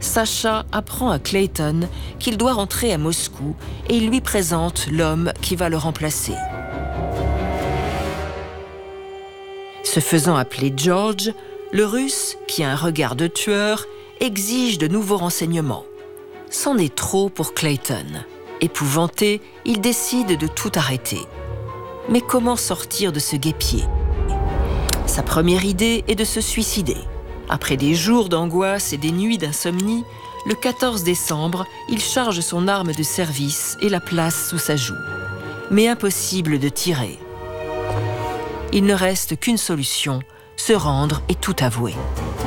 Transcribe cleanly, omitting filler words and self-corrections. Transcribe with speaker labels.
Speaker 1: Sacha apprend à Clayton qu'il doit rentrer à Moscou et il lui présente l'homme qui va le remplacer. Se faisant appeler George, le Russe, qui a un regard de tueur, exige de nouveaux renseignements. C'en est trop pour Clayton. Épouvanté, il décide de tout arrêter. Mais comment sortir de ce guêpier ? Sa première idée est de se suicider. Après des jours d'angoisse et des nuits d'insomnie, le 14 décembre, il charge son arme de service et la place sous sa joue. Mais impossible de tirer. Il ne reste qu'une solution, se rendre et tout avouer.